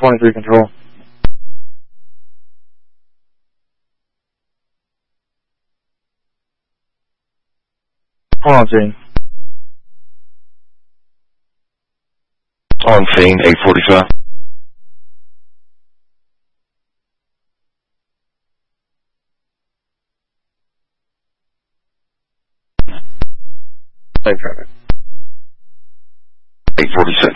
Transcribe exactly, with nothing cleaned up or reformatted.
twenty-three control. Hold on, scene. On scene, eight forty-five. Safe traffic. eight forty-six.